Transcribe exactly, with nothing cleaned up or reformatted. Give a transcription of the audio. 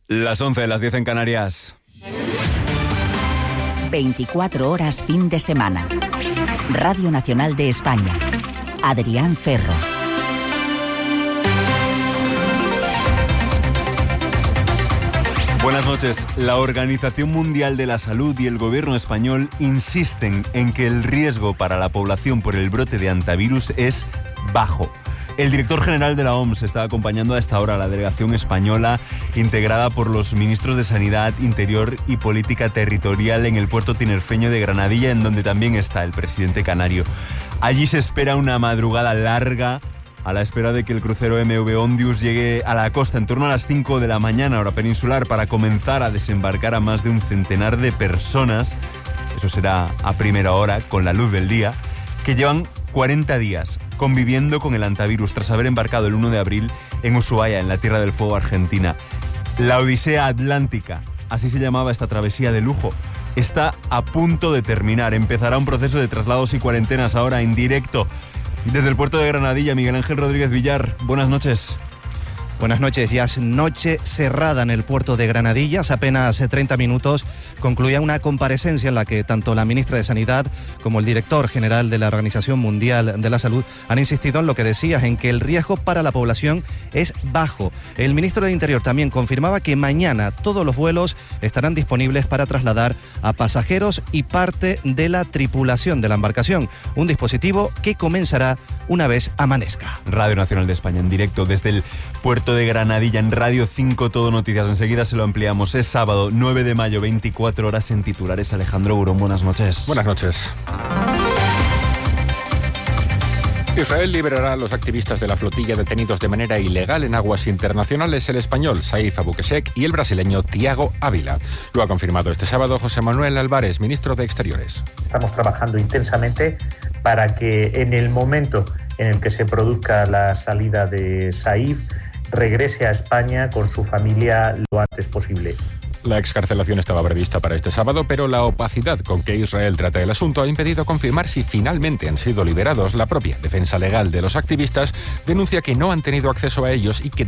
Las once, las diez en Canarias. veinticuatro horas fin de semana. Radio Nacional de España. Adrián Ferro. Buenas noches. La Organización Mundial de la Salud y el gobierno español insisten en que el riesgo para la población por el brote de hantavirus es bajo. El director general de la O M S está acompañando a esta hora a la delegación española integrada por los ministros de Sanidad, Interior y Política Territorial en el puerto tinerfeño de Granadilla, en donde también está el presidente canario. Allí se espera una madrugada larga a la espera de que el crucero M V Ondius llegue a la costa en torno a las cinco de la mañana, hora peninsular, para comenzar a desembarcar a más de un centenar de personas. Eso será a primera hora, con la luz del día, que llevan cuarenta días conviviendo con el hantavirus tras haber embarcado el uno de abril en Ushuaia, en la Tierra del Fuego argentina. La Odisea Atlántica, así se llamaba esta travesía de lujo, está a punto de terminar. Empezará un proceso de traslados y cuarentenas ahora en directo desde el puerto de Granadilla. Miguel Ángel Rodríguez Villar, buenas noches. Buenas noches. Ya es noche cerrada en el puerto de Granadilla. Hace apenas treinta minutos concluía una comparecencia en la que tanto la ministra de Sanidad como el director general de la Organización Mundial de la Salud han insistido en lo que decías, en que el riesgo para la población es bajo. El ministro de Interior también confirmaba que mañana todos los vuelos estarán disponibles para trasladar a pasajeros y parte de la tripulación de la embarcación. Un dispositivo que comenzará una vez amanezca. Radio Nacional de España en directo desde el puerto de Granadilla en Radio cinco Todo Noticias. Enseguida se lo ampliamos. Es sábado nueve de mayo, veinticuatro horas en titulares. Alejandro Burón, buenas noches. Buenas noches. Israel liberará a los activistas de la flotilla detenidos de manera ilegal en aguas internacionales, el español Saif Abukeshek y el brasileño Tiago Ávila. Lo ha confirmado este sábado José Manuel Álvarez, ministro de Exteriores. Estamos trabajando intensamente para que en el momento en el que se produzca la salida de Saif, regrese a España con su familia lo antes posible. La excarcelación estaba prevista para este sábado, pero la opacidad con que Israel trata el asunto ha impedido confirmar si finalmente han sido liberados. La propia defensa legal de los activistas denuncia que no han tenido acceso a ellos y que